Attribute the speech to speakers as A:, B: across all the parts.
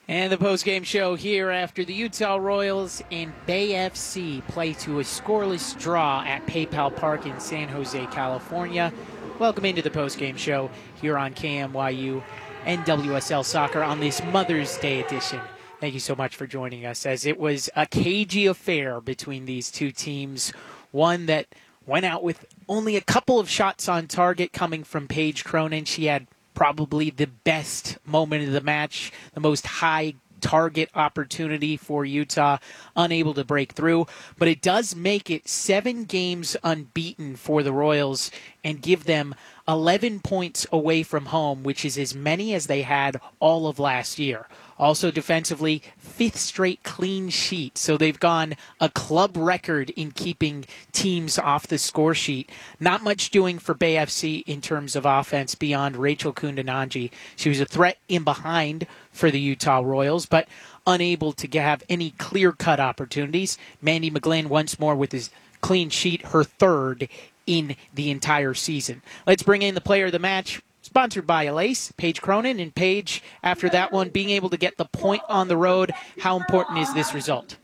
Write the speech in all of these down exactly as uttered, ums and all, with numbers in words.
A: And the post-game show here after the Utah Royals and Bay F C play to a scoreless draw at PayPal Park in San Jose, California. Welcome into the post-game show here on K M Y U and W S L Soccer on this Mother's Day edition. Thank you so much for joining us, as it was a cagey affair between these two teams, one that went out with only a couple of shots on target coming from Paige Cronin. She had probably the best moment of the match, the most high target opportunity for Utah, unable to break through. But it does make it seven games unbeaten for the Royals and give them eleven points away from home, which is as many as they had all of last year. Also defensively, fifth straight clean sheet. So they've gone a club record in keeping teams off the score sheet. Not much doing for Bay F C in terms of offense beyond Rachel Kundananji. She was a threat in behind for the Utah Royals, but unable to have any clear-cut opportunities. Mandy McGlynn once more with his clean sheet, her third in the entire season. Let's bring in the player of the match. Sponsored by Elace, Paige Cronin. And Paige, after that one, being able to get the point on the road, how important is this result?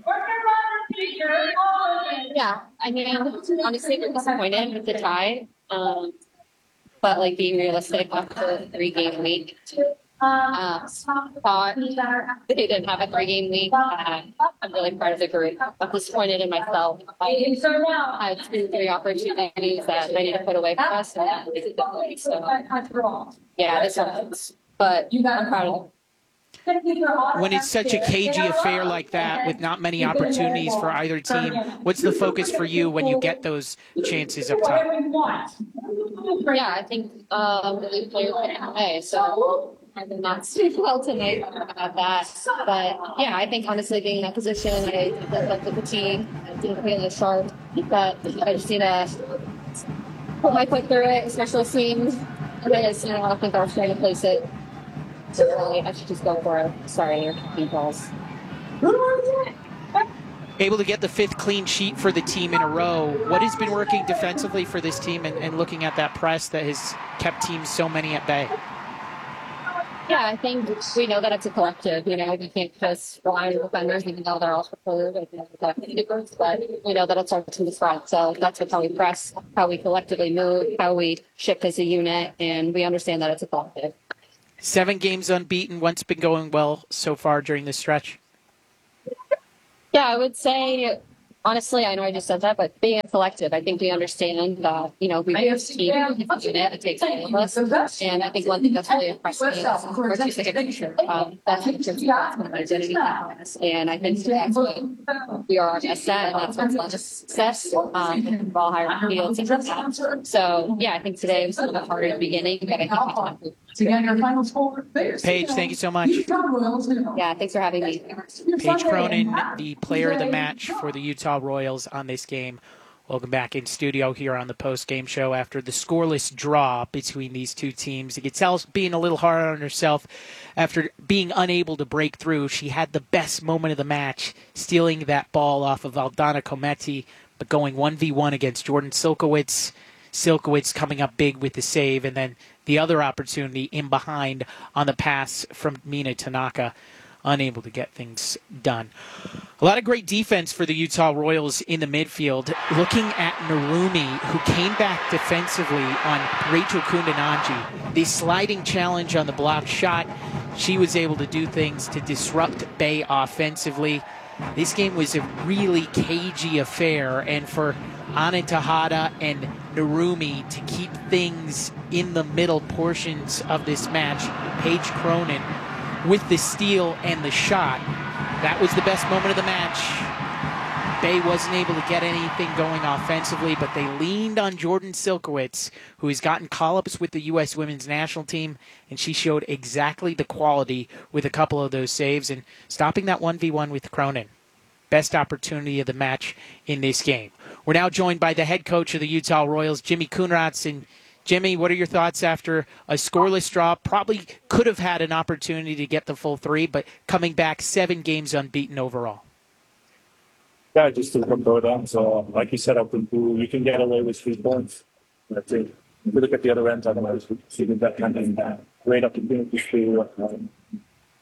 B: Yeah, I mean, honestly, we're disappointed with the tie. Um, but, like, being realistic after a three-game week, uh, thought they didn't have a three-game week. Uh, I'm really proud of the group. I'm disappointed in myself. I had two, three opportunities that I need to put away for us, and that was the So, yeah, this happens. But I'm proud of them.
A: When it's such a cagey affair like that with not many opportunities for either team, what's the focus for you when you get those chances up top?
B: Yeah, I think um, the players can play, so I did not speak well tonight about that. But yeah, I think honestly being in that position, I looked at the team, I didn't feel as sharp, but I just need to put my foot through it, especially seeing this, you know, I think I was trying to place it. So really, I should just go for it. Sorry, you're kicking balls.
A: Able to get the fifth clean sheet for the team in a row. What has been working defensively for this team, and, and looking at that press that has kept teams so many at bay?
B: Yeah, I think we know that it's a collective. You know, we can't just rely on defenders, even though they're all preferred. I think but we know that it's our team's front. So that's how we press, how we collectively move, how we shift as a unit, and we understand that it's a collective.
A: Seven games unbeaten. What's been going well so far during this stretch?
B: Yeah, I would say, honestly, I know I just said that, but being a collective, I think we understand that, you know, we are a team, it's a unit, it takes all of us. And I think one thing that's really impressed me is, of course, you take a picture. Um, that's what gives you an identity. And I think that's what we are our best at, and that's what's led us success, um, ball higher fields, and that. So, yeah, I think today was a little bit harder at the beginning, but I think we can improve.
A: Paige, thank you so much.
B: Yeah, thanks for having me.
A: Paige Cronin, the player of the match for the Utah Royals on this game. Welcome back in studio here on the post-game show after the scoreless draw between these two teams. You could tell being a little hard on herself after being unable to break through. She had the best moment of the match, stealing that ball off of Aldana Kometi, but going one v one against Jordan Silkowitz. Silkowitz coming up big with the save, and then the other opportunity in behind on the pass from Mina Tanaka, unable to get things done. A lot of great defense for the Utah Royals in the midfield. Looking at Narumi, who came back defensively on Rachel Kundananji, the sliding challenge on the blocked shot, she was able to do things to disrupt Bay offensively. This game was a really cagey affair, and for Ana Tejada and Narumi to keep things in the middle portions of this match, Paige Cronin with the steal and the shot, that was the best moment of the match. Bay wasn't able to get anything going offensively, but they leaned on Jordan Silkowitz, who has gotten call-ups with the U S women's national team, and she showed exactly the quality with a couple of those saves and stopping that one v one with Cronin. Best opportunity of the match in this game. We're now joined by the head coach of the Utah Royals, Jimmy Coonraads. And Jimmy, what are your thoughts after a scoreless draw? Probably could have had an opportunity to get the full three, but coming back seven games unbeaten overall.
C: Yeah, just to compare them. So, like you said, I think you can get away with three points. I think if you look at the other end, otherwise we see that kind of great opportunity to um,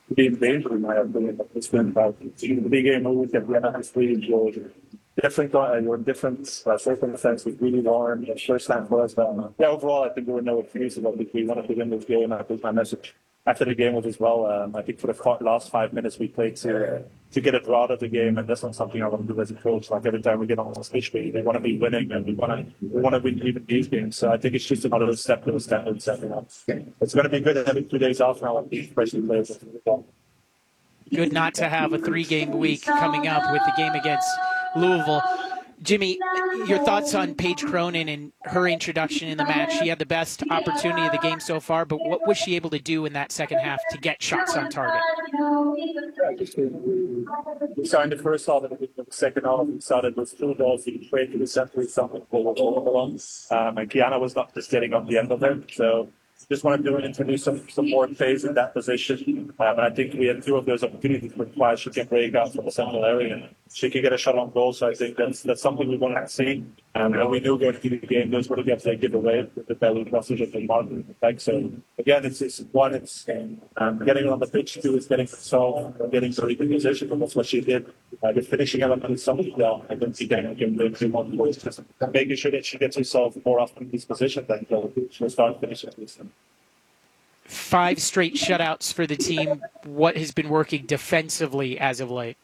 C: be in danger, in my opinion. It's been about the big game move at the end of this league. You're different, uh, you're different uh, circumstances with really warm. The first time for us, but uh, yeah, overall, I think there were no excuses. I think we wanted to win this game. I think my message after the game was as well. Um, I think for the last five minutes we played to to get a draw out of the game, and that's not something I want to do as a coach. Like every time we get on the stage, we, we want to be winning, and we want to we want to win even these games. So I think it's just another step to the step and stepping up. It's going to be good having two days off now, especially players.
A: Good not to have a three-game week coming up with the game against Louisville. Jimmy, your thoughts on Paige Cronin and her introduction in the match? She had the best opportunity of the game so far, but what was she able to do in that second half to get shots on target?
C: We started the first half, and the second half we started with two balls. We played to the center with something called um, and Kiana was not just getting on the end of it. So just wanted to introduce some, some more pace in that position. Um, and I think we had two of those opportunities where she can break out from the central area and she can get a shot on goal. So I think that's that's something we want to see. Um, and we knew going into the game, those were the games they give away with the belly crosses of the market effect. So again, it's, it's one, it's um, getting on the pitch, two, it's getting solved, getting to the position, and that's what she did. Uh, the finishing element is something well, I don't see that again, the two more points, just making sure that she gets herself more often in this position, then she'll start finishing this.
A: Five straight shutouts for the team. What has been working defensively as of late?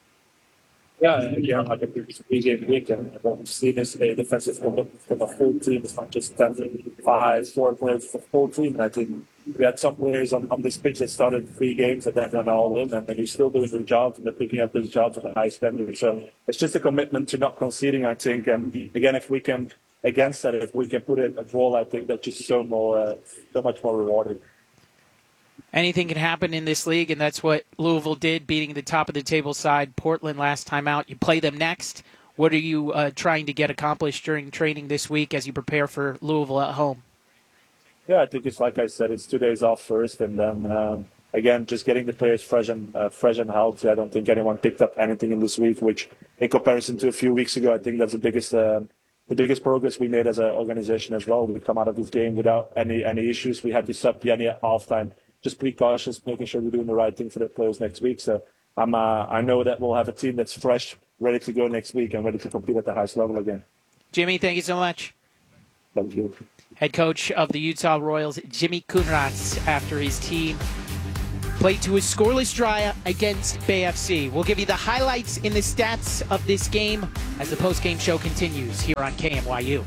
C: Yeah, yeah, like a three-game week, and what we've seen is a defensive commitment from the whole team. It's not just five, four players for the whole team. I think we had some players on, on this pitch that started three games and then went all in, and they're still doing their jobs, and they're picking up those jobs at a high standard. So it's just a commitment to not conceding, I think. And again, if we can, against that, if we can put it a goal, I think that's just so more, uh, so much more rewarding.
A: Anything can happen in this league, and that's what Louisville did, beating the top of the table side Portland last time out. You play them next. What are you uh, trying to get accomplished during training this week as you prepare for Louisville at home?
C: Yeah, I think it's like I said, it's two days off first, and then um, again, just getting the players fresh and uh, fresh and healthy. I don't think anyone picked up anything in this week, which, in comparison to a few weeks ago, I think that's the biggest uh, the biggest progress we made as an organization as well. We come out of this game without any any issues. We had to sub Jenny at halftime. Just be cautious, making sure we're doing the right thing for the players next week. So I'm, uh, I know that we'll have a team that's fresh, ready to go next week, and ready to compete at the highest level again.
A: Jimmy, thank you so much.
C: Thank you.
A: Head coach of the Utah Royals, Jimmy Coonraads, after his team played to a scoreless draw against Bay F C. We'll give you the highlights in the stats of this game as the post-game show continues here on K M Y U.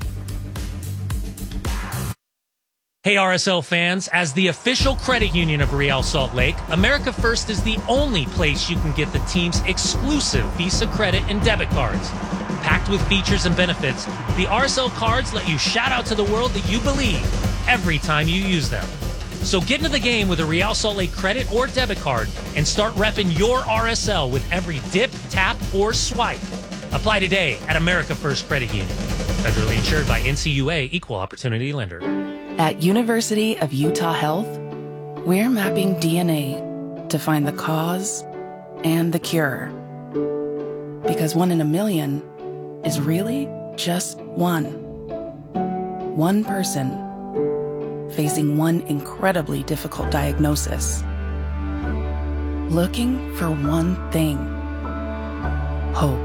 D: Hey R S L fans, as the official credit union of Real Salt Lake, America First is the only place you can get the team's exclusive Visa credit and debit cards. Packed with features and benefits, the R S L cards let you shout out to the world that you believe every time you use them. So get into the game with a Real Salt Lake credit or debit card and start repping your R S L with every dip, tap, or swipe. Apply today at America First Credit Union. Federally insured by N C U A, Equal Opportunity Lender.
E: At University of Utah Health, we're mapping D N A to find the cause and the cure. Because one in a million is really just one. One person facing one incredibly difficult diagnosis. Looking for one thing. Hope.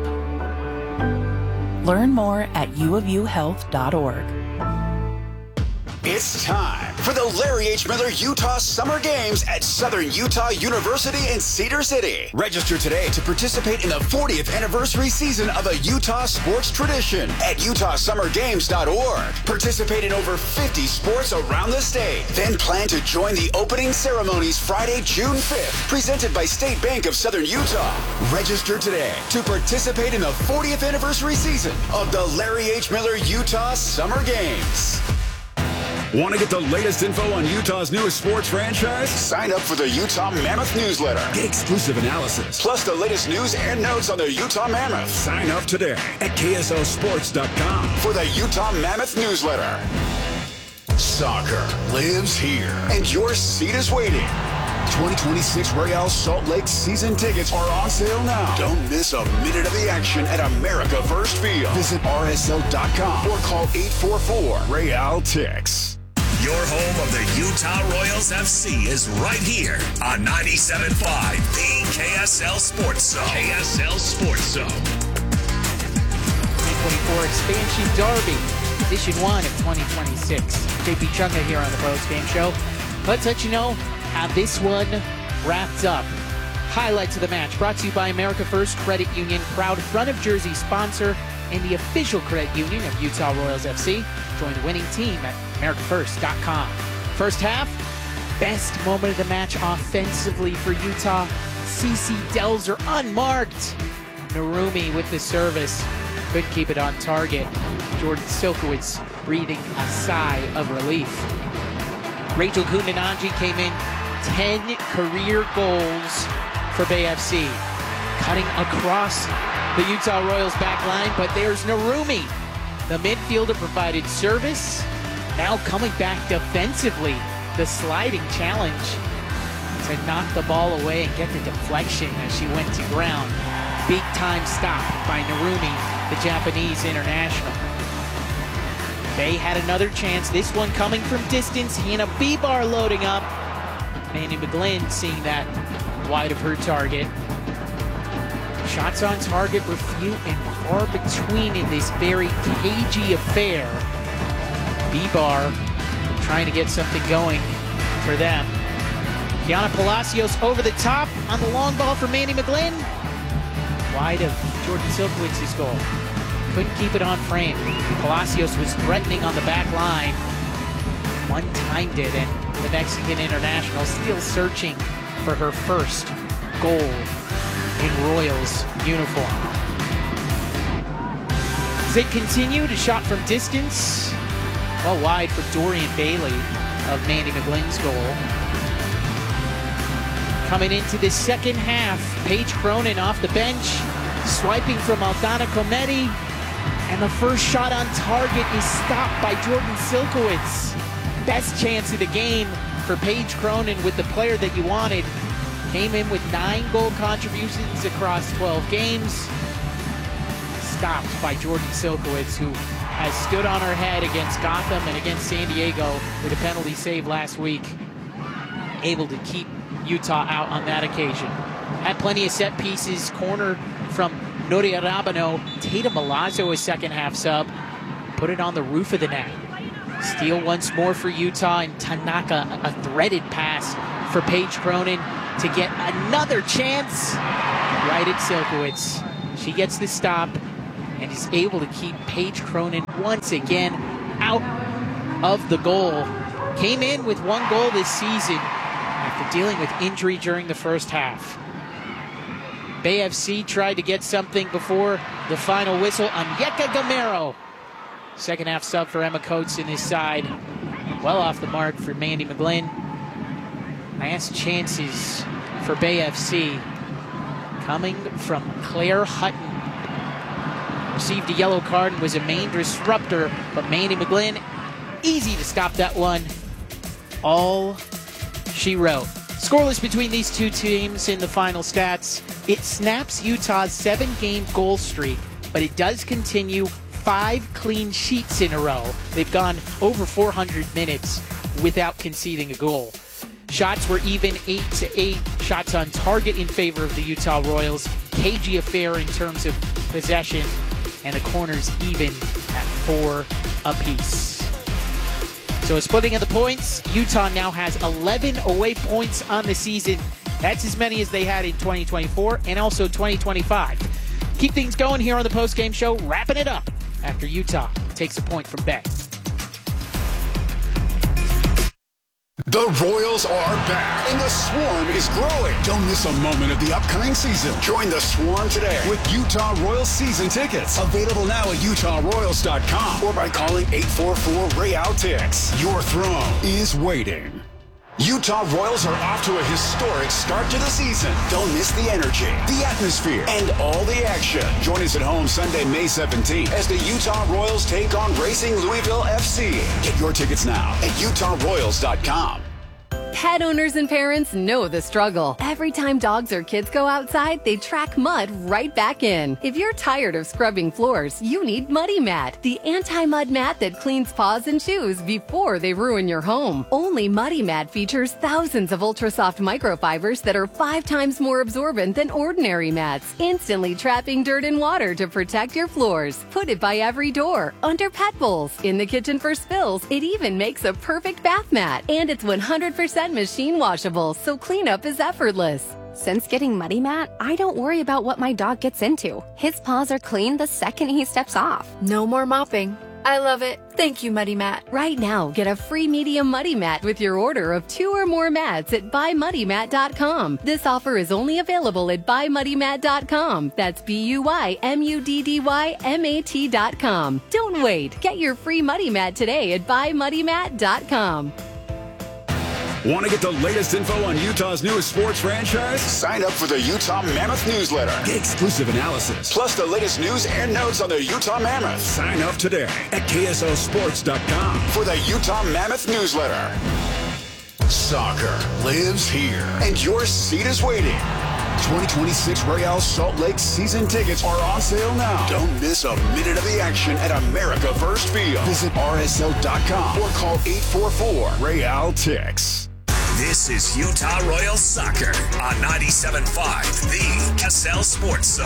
E: Learn more at u of u health dot org.
F: It's time for the Larry H. Miller Utah Summer Games at Southern Utah University in Cedar City. Register today to participate in the fortieth anniversary season of a Utah sports tradition at utah summer games dot org. Participate in over fifty sports around the state. Then plan to join the opening ceremonies Friday, June fifth, presented by State Bank of Southern Utah. Register today to participate in the fortieth anniversary season of the Larry H. Miller Utah Summer Games. Want to get the latest info on Utah's newest sports franchise? Sign up for the Utah Mammoth newsletter. Get exclusive analysis, plus the latest news and notes on the Utah Mammoth. Sign up today at K S L sports dot com for the Utah Mammoth newsletter. Soccer lives here, and your seat is waiting. twenty twenty-six Real Salt Lake season tickets are on sale now. Don't miss a minute of the action at America First Field. Visit R S L dot com or call eight four four Real Tix.
G: Your home of the Utah Royals F C is right here on ninety-seven point five, the K S L Sports Zone. K S L Sports Zone.
A: twenty twenty-four Expansion Derby, Edition one of twenty twenty-six. J P Chunga here on the Post Game Show. Let's let you know how this one wrapped up. Highlights of the match brought to you by America First Credit Union, proud front of jersey sponsor and the official credit union of Utah Royals F C. Join the winning team at america first dot com. First half, best moment of the match offensively for Utah. CeCe Delzer unmarked. Narumi with the service. Couldn't keep it on target. Jordan Silkowitz breathing a sigh of relief. Rachel Kundananji came in ten career goals for Bay F C. Cutting across the Utah Royals back line, but there's Narumi. The midfielder provided service. Now coming back defensively, the sliding challenge to knock the ball away and get the deflection as she went to ground. Big time stop by Narumi, the Japanese international. They had another chance, this one coming from distance. Hannah Bibar loading up. Mandy McGlynn seeing that wide of her target. Shots on target were few and far between in this very cagey affair. Bibar trying to get something going for them. Kiana Palacios over the top on the long ball for Mandy McGlynn. Wide of Jordan Silkowitz's goal. Couldn't keep it on frame. Palacios was threatening on the back line. One-timed it, and the Mexican international still searching for her first goal in Royals uniform. As they continued, a shot from distance. Well wide for Dorian Bailey of Mandy McGlynn's goal. Coming into the second half, Paige Cronin off the bench, swiping from Aldana Cometi, and the first shot on target is stopped by Jordan Silkowitz. Best chance of the game for Paige Cronin with the player that you wanted. Came in with nine goal contributions across twelve games. Stopped by Jordan Silkowitz, who has stood on her head against Gotham and against San Diego with a penalty save last week. Able to keep Utah out on that occasion. Had plenty of set pieces. Corner from Noria Rabano. Tatum Milazzo, a second half sub. Put it on the roof of the net. Steal once more for Utah, and Tanaka, a threaded pass for Paige Cronin to get another chance right at Silkowitz. She gets the stop and is able to keep Paige Cronin once again out of the goal. Came in with one goal this season after dealing with injury during the first half. Bay F C tried to get something before the final whistle. Onyeka Gamero, second half sub for Emma Coates in this side. Well off the mark for Mandy McGlynn. Last chances for Bay F C coming from Claire Hutton. Received a yellow card and was a main disruptor, but Mandy McGlynn, easy to stop that one. All she wrote. Scoreless between these two teams in the final stats. It snaps Utah's seven-game goal streak, but it does continue five clean sheets in a row. They've gone over four hundred minutes without conceding a goal. Shots were even eight to eight. Shots on target in favor of the Utah Royals. Cagey affair in terms of possession, and the corners even at four apiece. So a splitting of the points. Utah now has eleven away points on the season. That's as many as they had in twenty twenty-four and also twenty twenty-five. Keep things going here on the post-game show, wrapping it up after Utah takes a point from Bay.
F: The Royals are back, and the Swarm is growing. Don't miss a moment of the upcoming season. Join the Swarm today with Utah Royals season tickets. Available now at utah royals dot com or by calling eight four four, R A Y A L Tix. Your throne is waiting. Utah Royals are off to a historic start to the season. Don't miss the energy, the atmosphere, and all the action. Join us at home Sunday, May seventeenth as the Utah Royals take on Racing Louisville F C. Get your tickets now at utah royals dot com.
H: Pet owners and parents know the struggle. Every time dogs or kids go outside, they track mud right back in. If you're tired of scrubbing floors, you need Muddy Mat, the anti-mud mat that cleans paws and shoes before they ruin your home. Only Muddy Mat features thousands of ultra-soft microfibers that are five times more absorbent than ordinary mats, instantly trapping dirt and water to protect your floors. Put it by every door, under pet bowls, in the kitchen for spills. It even makes a perfect bath mat. And it's one hundred percent machine washable, so cleanup is effortless.
I: Since getting Muddy Mat, I don't worry about what my dog gets into. His paws are clean the second he steps off.
J: No more mopping. I love it. Thank you, Muddy Mat.
H: Right now, get a free medium Muddy Mat with your order of two or more mats at buy muddy mat dot com. This offer is only available at buy muddy mat dot com. That's B U Y M U D D Y M A T dot com. Don't wait. Get your free Muddy Mat today at buy muddy mat dot com.
F: Want to get the latest info on Utah's newest sports franchise? Sign up for the Utah Mammoth newsletter. Get exclusive analysis, plus the latest news and notes on the Utah Mammoth. Sign up today at K S L sports dot com for the Utah Mammoth newsletter. Soccer lives here, and your seat is waiting. twenty twenty-six Real Salt Lake season tickets are on sale now. Don't miss a minute of the action at America First Field. Visit R S L dot com or call eight four four Real Tix.
G: This is Utah Royals Soccer on ninety-seven point five, the K S L Sports Zone.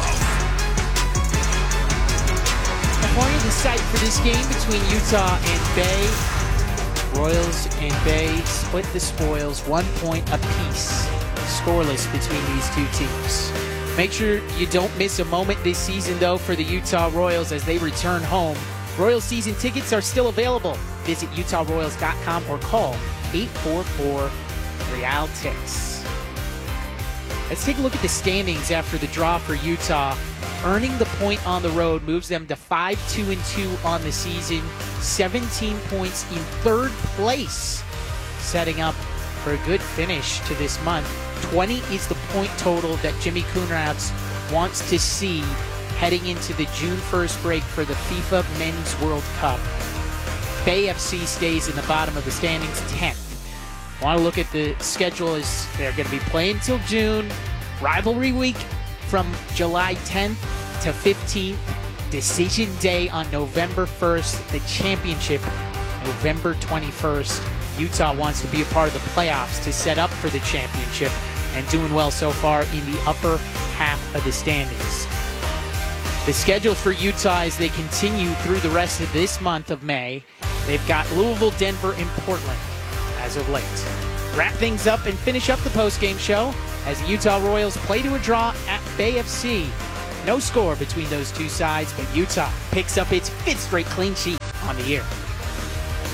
A: According to the site for this game between Utah and Bay, Royals and Bay split the spoils one point apiece, scoreless between these two teams. Make sure you don't miss a moment this season, though, for the Utah Royals as they return home. Royals season tickets are still available. Visit utah royals dot com or call eight four four Real Tix. Let's take a look at the standings after the draw for Utah. Earning the point on the road moves them to five two and two on the season, seventeen points in third place, setting up for a good finish to this month. twenty is the point total that Jimmy Coonrad wants to see heading into the June first break for the FIFA Men's World Cup. Bay F C stays in the bottom of the standings, tenth. Want to look at the schedule as they're going to be playing till June. Rivalry week from July tenth to fifteenth. Decision day on November first. The championship November twenty-first. Utah wants to be a part of the playoffs to set up for the championship and doing well so far in the upper half of the standings. The schedule for Utah as they continue through the rest of this month of May. They've got Louisville, Denver, and Portland as of late. Wrap things up and finish up the postgame show as the Utah Royals play to a draw at Bay F C. No score between those two sides, but Utah picks up its fifth straight clean sheet on the year.